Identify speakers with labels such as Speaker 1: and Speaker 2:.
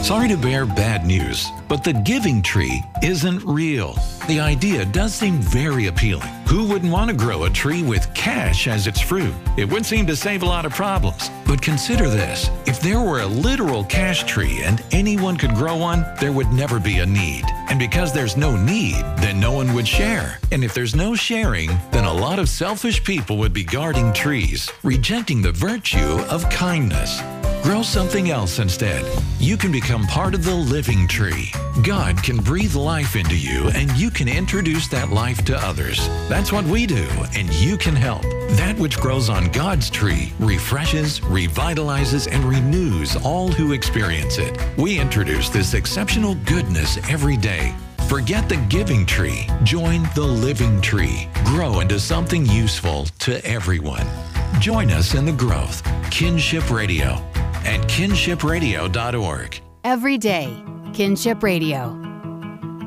Speaker 1: Sorry to bear bad news, but the giving tree isn't real. The idea does seem very appealing. Who wouldn't want to grow a tree with cash as its fruit? It would seem to save a lot of problems. But consider this. If there were a literal cash tree and anyone could grow one, there would never be a need. And because there's no need, then no one would share. And if there's no sharing, then a lot of selfish people would be guarding trees, rejecting the virtue of kindness. Grow something else instead. You can become part of the living tree. God can breathe life into you, and you can introduce that life to others. That's what we do, and you can help. That which grows on God's tree refreshes, revitalizes, and renews all who experience it. We introduce this exceptional goodness every day. Forget the giving tree. Join the living tree. Grow into something useful to everyone. Join us in the growth. Kinship Radio at kinshipradio.org.
Speaker 2: Every day, Kinship Radio.